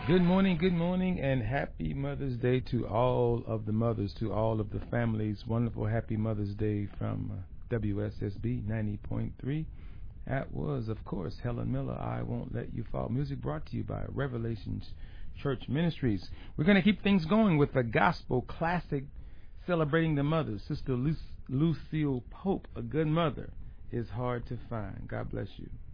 Good morning, and happy Mother's Day to all of the mothers, to all of the families. Wonderful happy Mother's Day from WSSB 90.3. That was, of course, Helen Miller, I Won't Let You Fall. Music brought to you by Revelations Church Ministries. We're going to keep things going with a gospel classic celebrating the mothers. Sister Lucille Pope, A Good Mother is Hard to Find. God bless you.